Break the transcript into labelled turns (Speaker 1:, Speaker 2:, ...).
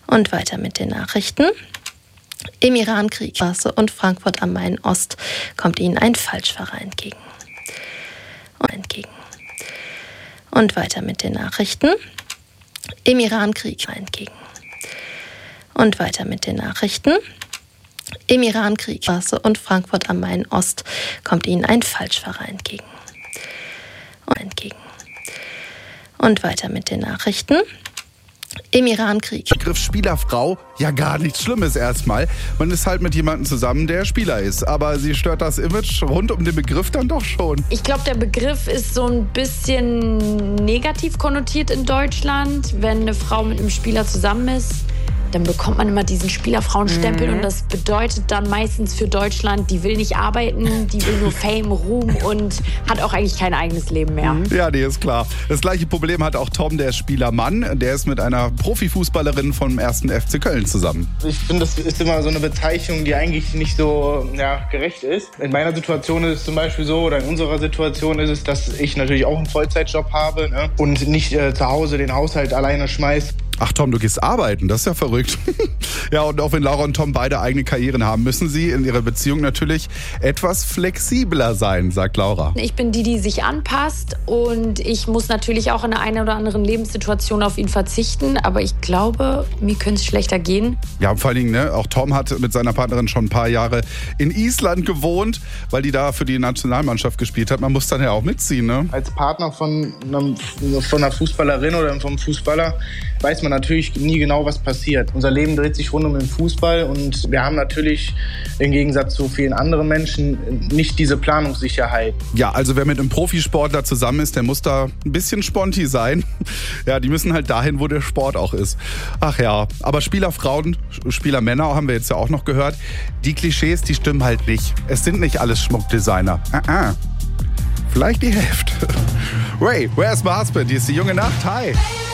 Speaker 1: Und weiter mit den Nachrichten. Im Iran-Krieg und Frankfurt am Main Ost kommt ihnen ein Falschfahrer entgegen. Und weiter mit den Nachrichten. Im Iran-Krieg entgegen. Und weiter mit den Nachrichten. Im Iran-Krieg und Frankfurt am Main Ost kommt ihnen ein Falschfahrer entgegen. Und weiter mit den Nachrichten. Im Iran-Krieg.
Speaker 2: Begriff Spielerfrau, ja gar nichts Schlimmes erstmal. Man ist halt mit jemandem zusammen, der Spieler ist. Aber sie stört das Image rund um den Begriff dann doch schon.
Speaker 3: Ich glaube, der Begriff ist so ein bisschen negativ konnotiert in Deutschland. Wenn eine Frau mit einem Spieler zusammen ist, dann bekommt man immer diesen Spielerfrauenstempel und das bedeutet dann meistens für Deutschland, die will nicht arbeiten, die will nur Fame, Ruhm und hat auch eigentlich kein eigenes Leben mehr.
Speaker 2: Ja, nee, ist klar. Das gleiche Problem hat auch Tom, der Spielermann. Der ist mit einer Profifußballerin vom 1. FC Köln zusammen.
Speaker 4: Ich finde, das ist immer so eine Bezeichnung, die eigentlich nicht so gerecht ist. In meiner Situation ist es zum Beispiel so, oder in unserer Situation ist es, dass ich natürlich auch einen Vollzeitjob habe, ne? Und nicht zu Hause den Haushalt alleine schmeiß.
Speaker 2: Ach Tom, du gehst arbeiten, das ist ja verrückt. Ja, und auch wenn Laura und Tom beide eigene Karrieren haben, müssen sie in ihrer Beziehung natürlich etwas flexibler sein, sagt Laura.
Speaker 3: Ich bin die sich anpasst und ich muss natürlich auch in der einen oder anderen Lebenssituation auf ihn verzichten, aber ich glaube, mir könnte es schlechter gehen.
Speaker 2: Ja, und vor allen Dingen, ne, auch Tom hat mit seiner Partnerin schon ein paar Jahre in Island gewohnt, weil die da für die Nationalmannschaft gespielt hat. Man muss dann ja auch mitziehen, ne?
Speaker 4: Als Partner von einer Fußballerin oder vom Fußballer weiß man natürlich nie genau, was passiert. Unser Leben dreht sich rund um den Fußball und wir haben natürlich im Gegensatz zu vielen anderen Menschen nicht diese Planungssicherheit.
Speaker 2: Ja, also wer mit einem Profisportler zusammen ist, der muss da ein bisschen sponti sein. Ja, die müssen halt dahin, wo der Sport auch ist. Ach ja, aber Spielerfrauen, Spielermänner haben wir jetzt ja auch noch gehört. Die Klischees, die stimmen halt nicht. Es sind nicht alles Schmuckdesigner. Vielleicht die Hälfte. Ray, where's my husband? Hier ist die junge Nacht. Hi.